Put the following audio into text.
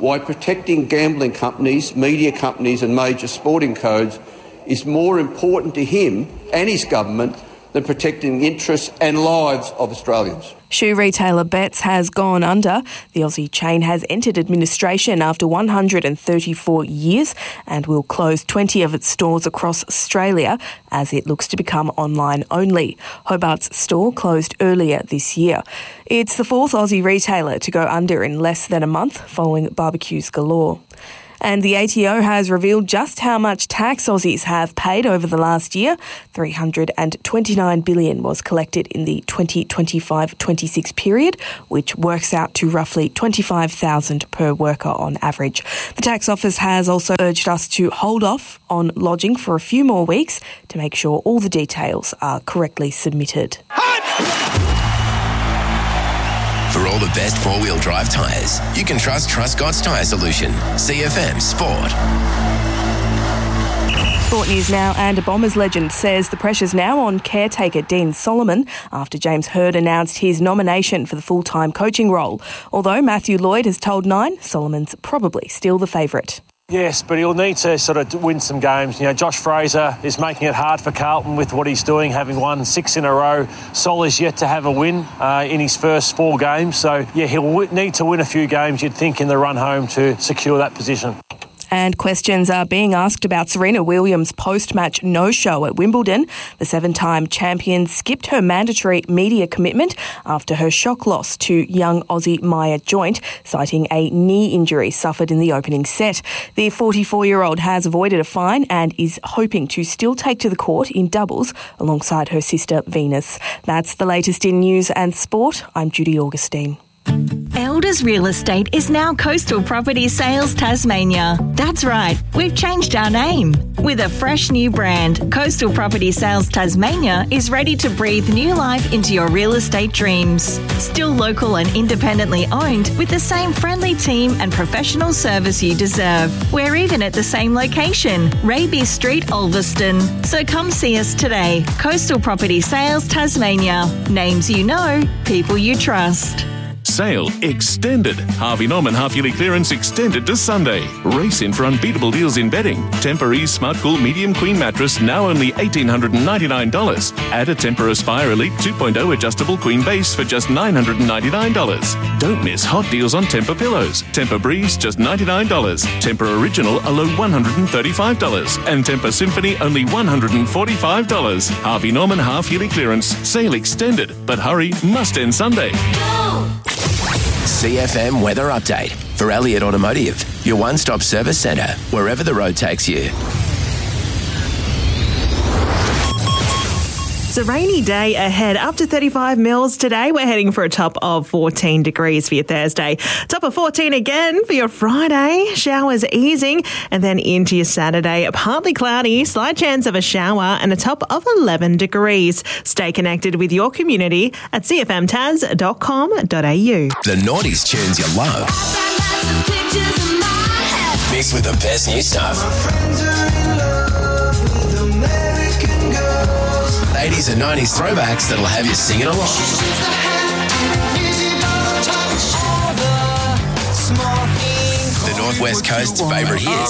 why protecting gambling companies, media companies and major sporting codes is more important to him and his government than protecting the interests and lives of Australians. Shoe retailer Betts has gone under. The Aussie chain has entered administration after 134 years and will close 20 of its stores across Australia as it looks to become online only. Hobart's store closed earlier this year. It's the fourth Aussie retailer to go under in less than a month, following barbecues galore. And the ATO has revealed just how much tax Aussies have paid over the last year. $329 billion was collected in the 2025-26 period, which works out to roughly $25,000 per worker on average. The tax office has also urged us to hold off on lodging for a few more weeks to make sure all the details are correctly submitted. For all the best four-wheel drive tyres, you can trust Truscott's Tyre Solution. CFM Sport. Sport news now, and a Bombers legend says the pressure's now on caretaker Dean Solomon after James Hird announced his nomination for the full-time coaching role. Although Matthew Lloyd has told Nine, Solomon's probably still the favourite. Yes, but he'll need to sort of win some games. You know, Josh Fraser is making it hard for Carlton with what he's doing, having won 6 in a row. Sol is yet to have a win in his first 4 games. So, yeah, he'll need to win a few games, you'd think, in the run home to secure that position. And questions are being asked about Serena Williams' post-match no-show at Wimbledon. The 7-time champion skipped her mandatory media commitment after her shock loss to young Aussie Maya Joint, citing a knee injury suffered in the opening set. The 44-year-old has avoided a fine and is hoping to still take to the court in doubles alongside her sister Venus. That's the latest in news and sport. I'm Judy Augustine. Elders Real Estate is now Coastal Property Sales Tasmania. That's right, we've changed our name. With a fresh new brand, Coastal Property Sales Tasmania is ready to breathe new life into your real estate dreams. Still local and independently owned, with the same friendly team and professional service you deserve. We're even at the same location, Raby Street, Ulverston. So come see us today. Coastal Property Sales Tasmania. Names you know, people you trust. Sale extended. Harvey Norman half-yearly clearance extended to Sunday. Race in for unbeatable deals in bedding. Tempur-Ease Smart Cool Medium Queen Mattress now only $1,899. Add a Tempur Aspire Elite 2.0 adjustable queen base for just $999. Don't miss hot deals on Tempur pillows. Tempur Breeze just $99. Tempur Original a low $135. And Tempur Symphony only $145. Harvey Norman half-yearly clearance. Sale extended. But hurry, must end Sunday. CFM Weather Update for Elliott Automotive, your one-stop service centre, wherever the road takes you. It's a rainy day ahead, up to 35 mils today. We're heading for a top of 14 degrees for your Thursday. Top of 14 again for your Friday. Showers easing, and then into your Saturday. Partly cloudy, slight chance of a shower, and a top of 11 degrees. Stay connected with your community at cfmtaz.com.au. The noughties tunes you love, mixed with the best new stuff. 80s and 90s throwbacks that'll have you singing along. The Northwest Coast's favourite hits